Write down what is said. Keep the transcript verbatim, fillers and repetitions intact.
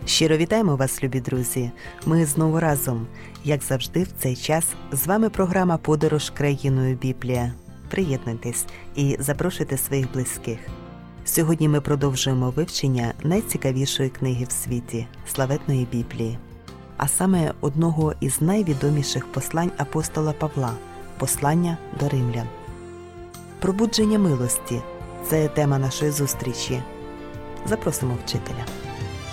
Щиро вітаємо вас, любі друзі! Ми знову разом, як завжди в цей час, з вами програма «Подорож країною Біблія». Приєднуйтесь і запрошуйте своїх близьких. Сьогодні ми продовжуємо вивчення найцікавішої книги в світі – славетної Біблії. А саме одного із найвідоміших послань апостола Павла – послання до римлян. Пробудження милості – це тема нашої зустрічі. Запросимо вчителя.